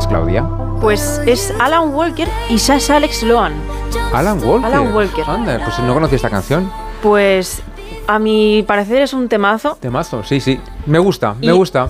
es, Claudia? Pues es Alan Walker y Sasha Alex Lohan. Alan Walker. Alan Walker. Anda, pues no conocí esta canción. Pues a mi parecer es un temazo. Temazo, sí, sí. Me gusta, me Y gusta.